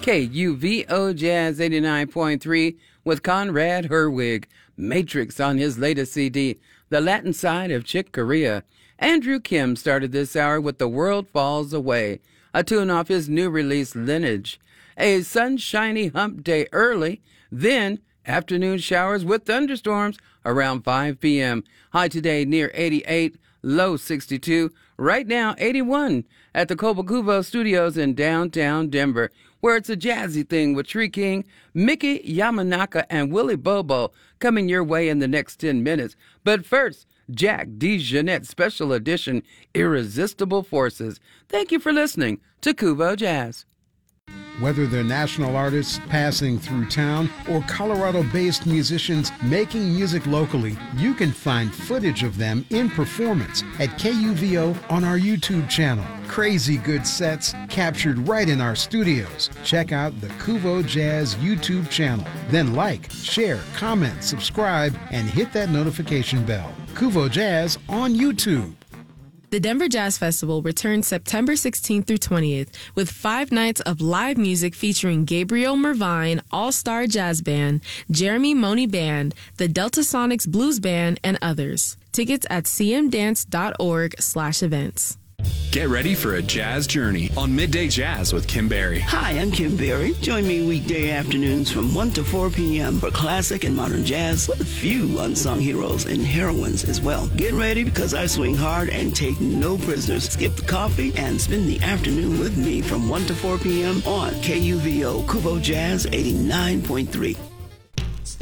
KUVO Jazz 89.3 with Conrad Herwig, Matrix on his latest CD, The Latin Side of Chick Corea. Andrew Kim started this hour with The World Falls Away, a tune off his new release Lineage. A sunshiny hump day early, then afternoon showers with thunderstorms around 5 p.m. High today near 88, low 62. Right now 81 at the Kobakubo Studios in downtown Denver, where it's a jazzy thing with Tree King, Mickey Yamanaka, and Willie Bobo coming your way in the next 10 minutes. But first, Jack DeJohnette Special Edition, Irresistible Forces. Thank you for listening to Kuvo Jazz. Whether they're national artists passing through town or Colorado-based musicians making music locally, you can find footage of them in performance at KUVO on our YouTube channel. Crazy good sets captured right in our studios. Check out the Kuvo Jazz YouTube channel. Then like, share, comment, subscribe, and hit that notification bell. Kuvo Jazz on YouTube. The Denver Jazz Festival returns September 16th through 20th with 5 nights of live music featuring Gabriel Mervine All-Star Jazz Band, Jeremy Money Band, the Delta Sonics Blues Band, and others. Tickets at cmdance.org/events. Get ready for a jazz journey on Midday Jazz with Kim Berry. Hi, I'm Kim Berry. Join me weekday afternoons from 1 to 4 p.m. for classic and modern jazz with a few unsung heroes and heroines as well. Get ready because I swing hard and take no prisoners. Skip the coffee and spend the afternoon with me from 1 to 4 p.m. on KUVO Kuvo Jazz 89.3.